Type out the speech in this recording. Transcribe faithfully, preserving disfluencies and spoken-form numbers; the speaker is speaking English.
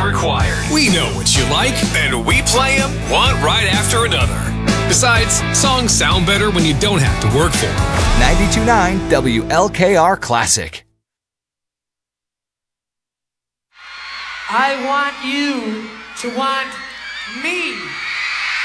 required. We know what you like, and we play them one right after another. Besides, songs sound better when you don't have to work for them. ninety-two point nine W L K R Classic. I want you to want me.